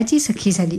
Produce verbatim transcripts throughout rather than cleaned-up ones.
ची सखी झाली.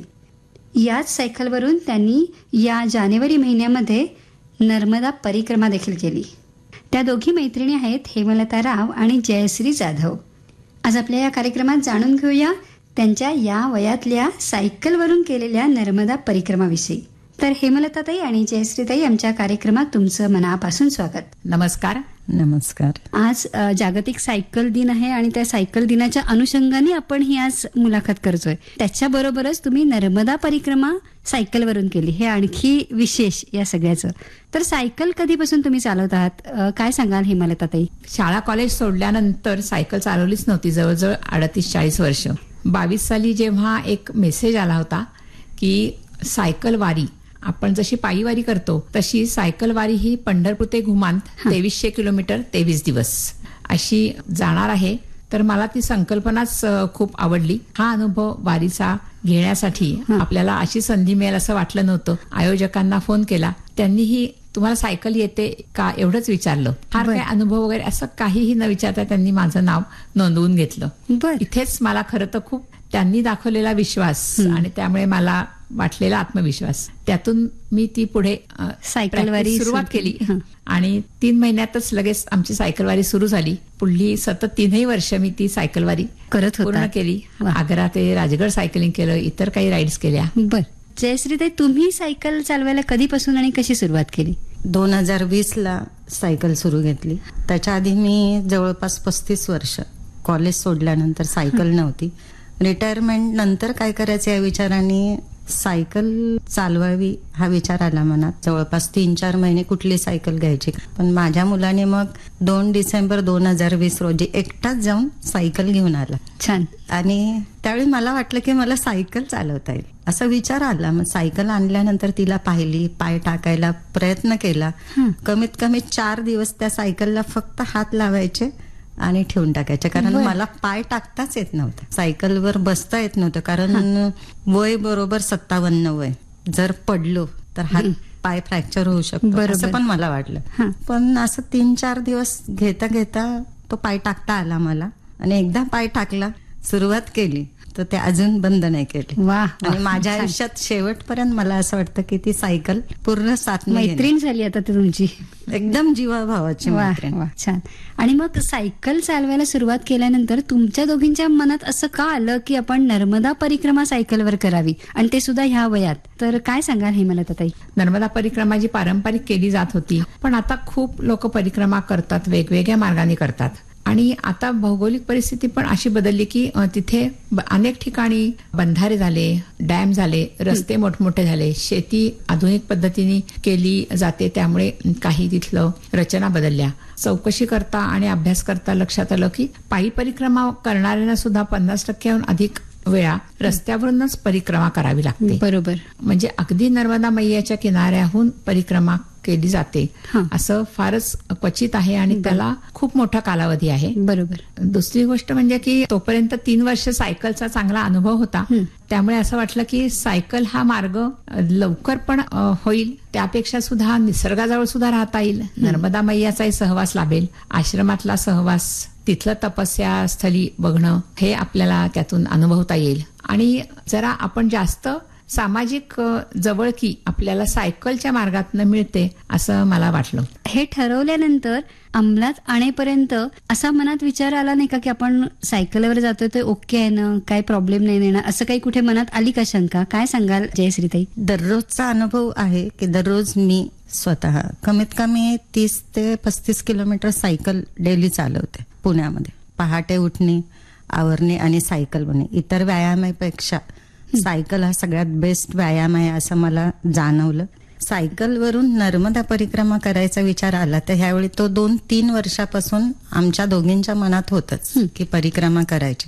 याच सायकलवरून त्यांनी या जानेवारी महिन्यामध्ये नर्मदा परिक्रमा देखील केली. त्या दोघी मैत्रिणी आहेत हेमलता राव आणि जयश्री जाधव. आज आपल्या या कार्यक्रमात जाणून घेऊया त्यांच्या या वयातल्या सायकलवरून केलेल्या नर्मदा परिक्रमाविषयी. तर हेमलताताई आणि जयश्रीताई, आमच्या कार्यक्रमात तुमचं मनापासून स्वागत. नमस्कार. नमस्कार. आज जागतिक सायकल दिन आहे आणि त्या सायकल दिनाच्या अनुषंगाने आपण ही आज मुलाखत करतोय. त्याच्याबरोबरच तुम्ही नर्मदा परिक्रमा सायकलवरून केली, हे आणखी विशेष या सगळ्याचं. तर सायकल कधीपासून तुम्ही चालवत आहात, काय सांगाल हेमलताताई? शाळा कॉलेज सोडल्यानंतर सायकल चालवलीच नव्हती जवळजवळ अडतीस चाळीस वर्ष. बावीस साली जेव्हा एक मेसेज आला होता की सायकल वारी, आपण जशी पायी वारी करतो तशी सायकल वारी ही पंढरपूर ते घुमांत तेवीसशे किलोमीटर तेवीस दिवस अशी जाणार आहे. तर मला ती संकल्पनाच खूप आवडली. हा अनुभव वारीचा घेण्यासाठी आपल्याला अशी संधी मिळेल असं वाटलं नव्हतं. आयोजकांना फोन केला, त्यांनीही तुम्हाला सायकल येते का एवढंच विचारलं. फार काय अनुभव वगैरे असं काहीही न विचारता त्यांनी माझं नाव नोंदवून घेतलं. इथेच मला खरं तर खूप त्यांनी दाखवलेला विश्वास आणि त्यामुळे मला वाटलेला आत्मविश्वास, त्यातून मी ती पुढे सायकलवारी सुरुवात केली आणि तीन महिन्यातच लगेच आमची सायकलवारी सुरू झाली. पुढली सतत तीनही वर्ष मी ती सायकलवारी करत पूर्ण केली. आग्रा ते राजगड सायकलिंग केलं, इतर काही राईड्स केल्या. बर जयश्रीताई, तुम्ही सायकल चालवायला कधीपासून आणि कशी सुरुवात केली? दोन हजार वीस ला सायकल सुरू घेतली. त्याच्या आधी मी जवळपास पस्तीस वर्ष कॉलेज सोडल्यानंतर सायकल नव्हती. रिटायरमेंट नंतर काय करायचं या विचाराने सायकल चालवावी हा विचार आला मनात. जवळपास तीन चार महिने कुठली सायकल घ्यायची, पण माझ्या मुलाने मग दोन डिसेंबर दोन हजार वीस रोजी एकटाच जाऊन सायकल घेऊन आला. छान. आणि त्यावेळी मला वाटलं की मला सायकल चालवता येईल असा विचार आला. मग सायकल आणल्यानंतर तिला पाहिली, पाय टाकायला प्रयत्न केला. कमीत कमी चार दिवस त्या सायकलला फक्त हात लावायचे आणि ठेवून टाकायचे, कारण मला पाय टाकताच येत नव्हतं, सायकलवर बसता येत नव्हतं. कारण वय बरोबर सत्तावन्न वय, जर पडलो तर हात पाय फ्रॅक्चर होऊ शकतो असं पण मला वाटलं. पण असं तीन चार दिवस घेता घेता तो पाय टाकता आला मला. आणि एकदा पाय टाकला, सुरुवात केली तर ते अजून बंद नाही केले. आणि माझ्या आयुष्यात शेवटपर्यंत मला असं वाटतं की ती सायकल पूर्ण साथ मैत्रीण झाली आता ती तुमची, एकदम जीवाभावाची मैत्रीण. छान. आणि मग सायकल चालवायला सुरुवात केल्यानंतर तुमच्या दोघींच्या मनात असं का आलं की आपण नर्मदा परिक्रमा सायकलवर करावी, आणि ते सुद्धा ह्या वयात? तर काय सांगाल हेमलताताई? नर्मदा परिक्रमा जी पारंपरिक केली जात होती, पण आता खूप लोक परिक्रमा करतात, वेगवेगळ्या मार्गाने करतात. आणि आता भौगोलिक परिस्थिती पण अशी बदलली की तिथे अनेक ठिकाणी बंधारे झाले, डॅम झाले, रस्ते मोठमोठे झाले, शेती आधुनिक पद्धतीने केली जाते, त्यामुळे काही तिथलं रचना बदलल्या. चौकशी करता आणि अभ्यास करता लक्षात आलं की पायी परिक्रमा करणाऱ्यांना सुद्धा पन्नास टक्क्याहून अधिक वेळा रस्त्यावरूनच परिक्रमा करावी लागते. बरोबर. म्हणजे अगदी नर्मदा मैयाच्या किनाऱ्याहून परिक्रमा केली जाते असं फारच क्वचित आहे आणि त्याला खूप मोठा कालावधी आहे. बरोबर. दुसरी गोष्ट म्हणजे की तोपर्यंत तीन वर्ष सायकलचा चांगला अनुभव होता, त्यामुळे असं वाटलं की सायकल हा मार्ग लवकर पण होईल, त्यापेक्षा सुद्धा निसर्गाजवळ सुद्धा राहता येईल, नर्मदा मैयाचाही सहवास लाभेल, आश्रमातला सहवास, तिथलं तपस्या स्थली बघणं हे आपल्याला त्यातून अनुभवता येईल. आणि जरा आपण जास्त सामाजिक जवळकी आपल्याला सायकलच्या मार्गातून मिळते असं मला वाटलं. हे ठरवल्यानंतर अंमलात आणेपर्यंत असा मनात विचार आला नाही का की आपण सायकलवर जातोय ते ओके आहे ना, काय प्रॉब्लेम नाही ना, असं काही कुठे मनात आली का शंका? काय सांगाल जयश्रीताई? दररोजचा अनुभव आहे की दररोज मी स्वतः कमीत कमी तीस ते पस्तीस किलोमीटर सायकल डेली चालवते पुण्यामध्ये. पहाटे उठणे, आवरणे आणि सायकल बने. इतर व्यायामापेक्षा सायकल हा सगळ्यात बेस्ट व्यायाम आहे असं मला जाणवलं. सायकलवरून नर्मदा परिक्रमा करायचा विचार आला तर ह्यावेळी तो दोन तीन वर्षापासून आमच्या दोघींच्या मनात होतच की परिक्रमा करायची.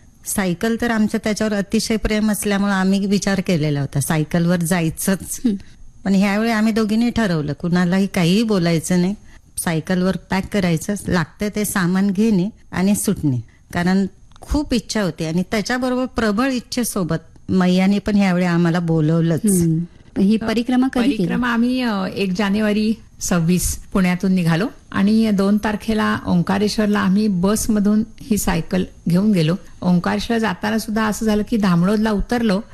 सायकल तर आमचं त्याच्यावर अतिशय प्रेम असल्यामुळे आम्ही विचार केलेला होता सायकलवर जायचंच. पण ह्यावेळी आम्ही दोघींनी ठरवलं कुणालाही काहीही बोलायचं नाही, सायकलवर पॅक करायचं, लागतं ते सामान घेणे आणि सुटणे. कारण खूप इच्छा होती आणि त्याच्याबरोबर प्रबळ इच्छेसोबत मैयाने पण ह्यावेळी आम्हाला बोलवलंच. ही परिक्रमा कधी परिक्रमा आम्ही एक जानेवारी सव्वीस पुण्यातून निघालो आणि दोन तारखेला ओंकारेश्वरला आम्ही बसमधून ही सायकल घेऊन गेलो. ओंकारेश्वर जाताना सुद्धा असं झालं की धामणोदला उतरलो